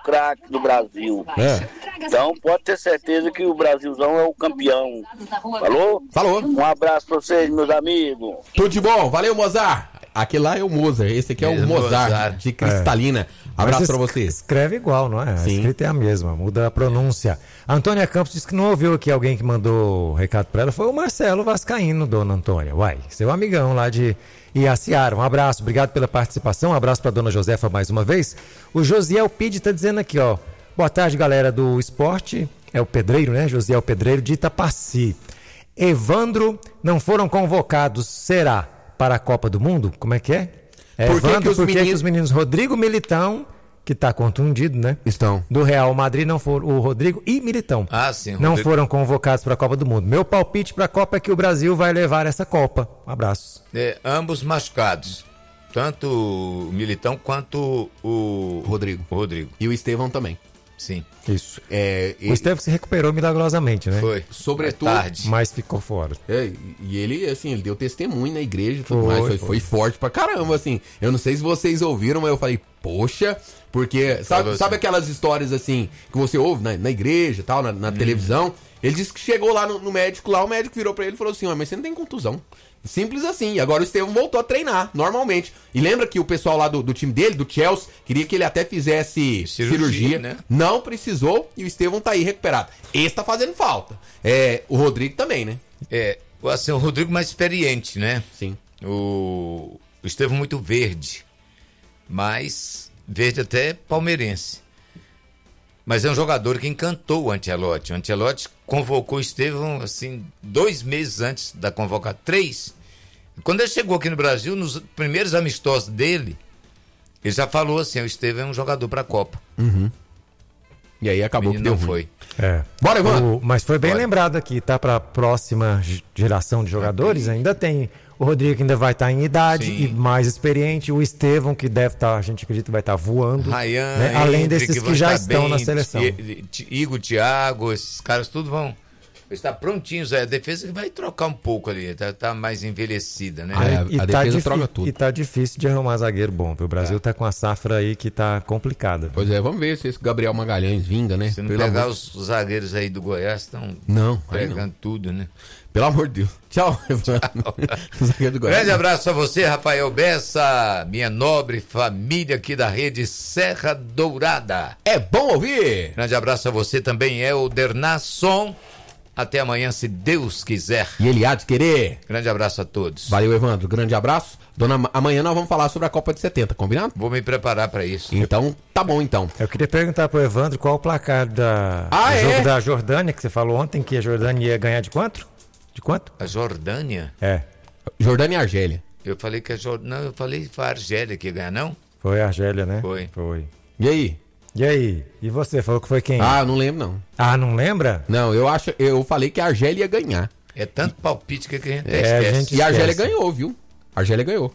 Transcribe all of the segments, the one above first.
craque do Brasil. Então pode ter certeza que o Brasilzão é o campeão. Falou? Um abraço pra vocês, meus amigos. Tudo de bom, valeu, Mozart. Aquele lá é o Mozart, esse aqui é o Mozart, de Cristalina. Abraço pra vocês. Escreve igual, não é? Sim. A escrita é a mesma, muda a pronúncia. A Antônia Campos disse que não ouviu aqui alguém que mandou recado pra ela. Foi o Marcelo Vascaíno, dona Antônia. Uai, seu amigão lá de Iaciara. Um abraço, obrigado pela participação. Um abraço pra dona Josefa mais uma vez. O Josiel Pide tá dizendo aqui, ó. Boa tarde, galera do esporte. É o Pedreiro, né? Josiel Pedreiro de Itapaci. Evandro não foram convocados, será, para a Copa do Mundo? Como é que é? Evandro, por que os meninos Rodrigo Militão, que está contundido, né? Estão. Do Real Madrid, não foram. O Rodrigo e Militão. Sim. Não foram convocados para a Copa do Mundo. Meu palpite para a Copa é que o Brasil vai levar essa Copa. Um abraço. Ambos machucados. Tanto o Militão quanto o Rodrigo. E o Estevão também. Sim. Isso. O Estevão se recuperou milagrosamente, né? Foi. Sobretudo. Tarde. Mas ficou fora. E ele, assim, ele deu testemunho na igreja e tudo mais. Foi forte pra caramba, assim. Eu não sei se vocês ouviram, mas eu falei, poxa, porque sabe aquelas histórias, assim, que você ouve na igreja e tal, na televisão? Ele disse que chegou lá no médico, lá o médico virou pra ele e falou assim, mas você não tem contusão. Simples assim. E agora o Estevão voltou a treinar, normalmente. E lembra que o pessoal lá do time dele, do Chelsea, queria que ele até fizesse cirurgia. Né? Não precisou e o Estevão tá aí recuperado. Esse tá fazendo falta. O Rodrigo também, né? Assim, o Rodrigo mais experiente, né? Sim. O Estevão muito verde. Mas verde até palmeirense. Mas é um jogador que encantou o Ancelotti. O Ancelotti convocou o Estevão, assim, 2 meses antes da convocação, 3. Quando ele chegou aqui no Brasil, nos primeiros amistosos dele, ele já falou assim, o Estevão é um jogador para a Copa. E aí acabou que não foi. Bora, Evandro. Mas foi bem lembrado aqui, tá? Para a próxima geração de jogadores, ainda tem o Rodrigo, que ainda vai estar em idade e mais experiente, o Estevão, que deve estar, a gente acredita, vai estar voando. Ryan, né? Além desses que já estão na seleção. Igor, Thiago, esses caras tudo vão estar prontinhos. A defesa vai trocar um pouco ali, tá mais envelhecida, né? A defesa troca tudo. E tá difícil de arrumar zagueiro bom, viu? O Brasil tá com a safra aí que tá complicada. Pois vamos ver se esse Gabriel Magalhães vinga, né? Se não pegar os zagueiros aí do Goiás, estão pegando tudo, né? Pelo amor de Deus. Tchau, Evandro. Grande abraço a você, Rafael Bessa, minha nobre família aqui da rede Serra Dourada. É bom ouvir. Grande abraço a você também, Helder Nasson. Até amanhã, se Deus quiser. E ele há de querer. Grande abraço a todos. Valeu, Evandro. Grande abraço. Amanhã nós vamos falar sobre a Copa de 70, combinado? Vou me preparar para isso. Então, tá bom, então. Eu queria perguntar pro Evandro qual o placar do jogo da Jordânia, que você falou ontem que a Jordânia ia ganhar de quanto? De quanto? A Jordânia? Jordânia e Argélia. Eu falei que Não, eu falei que foi a Argélia que ia ganhar, não? Foi a Argélia, né? Foi. E aí? E você, falou que foi quem? Eu não lembro, não. Não lembra? Não, eu falei que a Argélia ia ganhar. É tanto palpite que a gente esquece. E a Argélia ganhou, viu? A Argélia ganhou.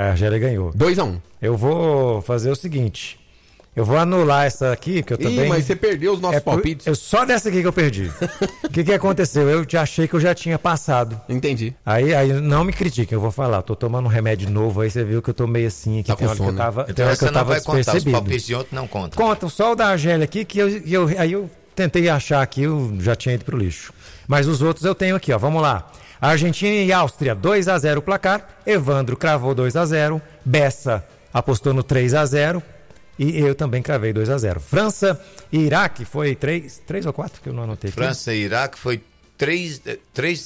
2-1. Eu vou fazer o seguinte. Eu vou anular essa aqui, que eu também... mas você perdeu os nossos palpites. Só dessa aqui que eu perdi. O que aconteceu? Eu já achei que eu já tinha passado. Entendi. Aí não me critiquem, eu vou falar. Tô tomando um remédio novo, aí você viu que eu tô meio assim aqui. Tá com sono. Então você não vai contar, os palpites de ontem não contam. Conta, só o da Argélia aqui, que aí eu tentei achar aqui, eu já tinha ido pro lixo. Mas os outros eu tenho aqui, ó. Vamos lá. Argentina e Áustria, 2-0 o placar. Evandro cravou 2-0. Bessa apostou no 3-0. E eu também cravei 2-0. França e Iraque foi 3 ou 4 que eu não anotei aqui. França e Iraque foi 3-1.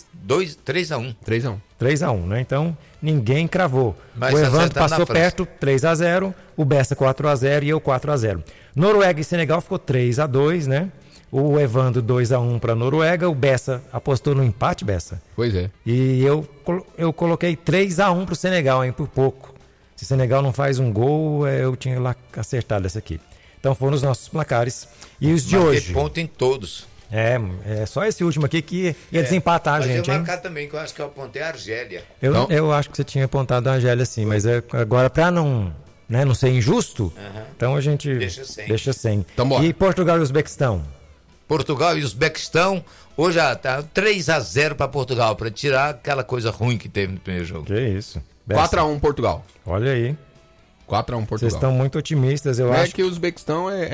3-1, né? Então, ninguém cravou. Mas o Evandro passou perto, 3-0. O Bessa 4-0 e eu 4-0. Noruega e Senegal ficou 3-2, né? O Evandro 2-1 para Noruega. O Bessa apostou no empate, Bessa. Pois é. E eu coloquei 3-1 pro Senegal, hein? Por pouco. Se o Senegal não faz um gol, eu tinha lá acertado essa aqui. Então foram os nossos placares. E os de hoje. Ponto em todos. É só esse último aqui que ia desempatar a gente, hein? Eu marcar também, que eu acho que eu apontei a Argélia. Eu acho que você tinha apontado a Argélia, sim. Mas agora, para não ser injusto, então a gente deixa sem. Então, bora. E Portugal e Uzbequistão? Portugal e Uzbequistão, hoje tá 3-0 para Portugal, para tirar aquela coisa ruim que teve no primeiro jogo. Que isso. 4-1 Portugal. Olha aí. 4-1 Portugal. Vocês estão muito otimistas, eu acho. Que o Uzbequistão é